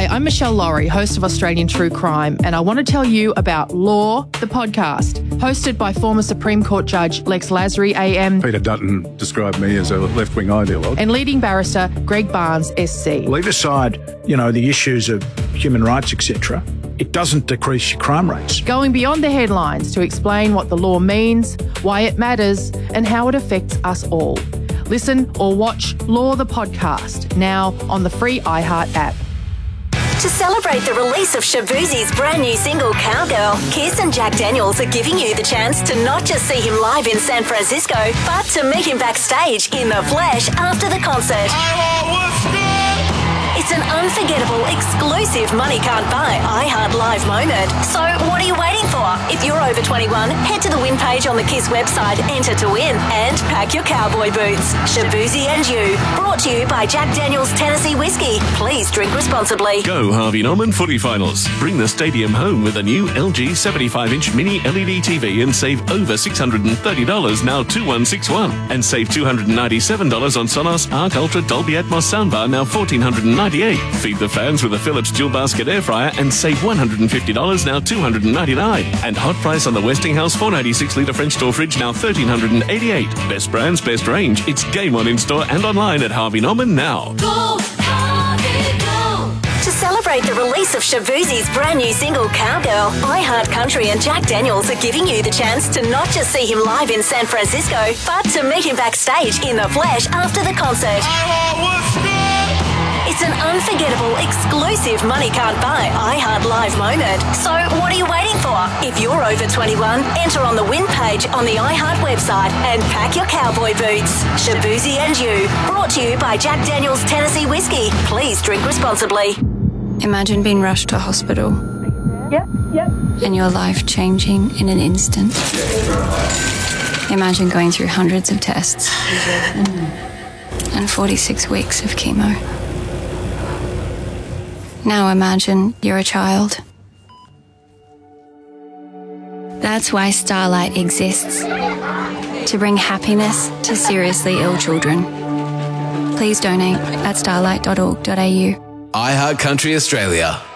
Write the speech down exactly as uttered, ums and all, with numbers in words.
Hi, I'm Michelle Laurie, host of Australian True Crime, and I want to tell you about Law, the podcast, hosted by former Supreme Court Judge Lex Lasry A M. Peter Dutton described me as a left-wing ideologue. And leading barrister Greg Barnes S C. Leave aside, you know, the issues of human rights, et cetera. It doesn't decrease your crime rates. Going beyond the headlines to explain what the law means, why it matters, and how it affects us all. Listen or watch Law, the podcast, now on the free iHeart app. To celebrate the release of Shaboozey's brand new single, Cowgirl, Kiss and Jack Daniels are giving you the chance to not just see him live in San Francisco, but to meet him backstage in the flesh after the concert. It's an unforgettable, exclusive money can't buy iHeart Live moment. So what are you waiting for? If you're over twenty-one, head to the win page on the Kiss website, enter to win, and pack your cowboy boots. Shaboozey and You, brought to you by Jack Daniels Tennessee Whiskey. Please drink responsibly. Go Harvey Norman Footy Finals. Bring the stadium home with a new L G seventy-five inch mini L E D T V and save over six hundred thirty dollars, now two one six one. And save two hundred ninety-seven dollars on Sonos Arc Ultra Dolby Atmos soundbar, now one thousand four hundred ninety-eight dollars. Feed the fans with a Philips dual basket air fryer and save one hundred fifty dollars, now two hundred ninety-nine dollars. And hot price on the Westinghouse four ninety-six litre French door fridge, now one thousand three hundred eighty-eight dollars. Best brands, best range. It's game on in store and online at Harvey Norman now. Go, Harvey, go! To celebrate the release of Shaboozey's brand new single, Cowgirl, iHeart Country and Jack Daniels are giving you the chance to not just see him live in San Francisco, but to meet him backstage in the flesh after the concert. It's an unforgettable, exclusive money can't buy iHeart Live moment. So what are you waiting for? If you're over twenty-one, enter on the win page on the iHeart website and pack your cowboy boots. Shaboozey and You, brought to you by Jack Daniels Tennessee Whiskey. Please drink responsibly. Imagine being rushed to hospital. Yep, yep. And your life changing in an instant. Imagine going through hundreds of tests and forty-six weeks of chemo. Now imagine you're a child. That's why Starlight exists. To bring happiness to seriously ill children. Please donate at starlight dot org dot a u. iHeart Country Australia.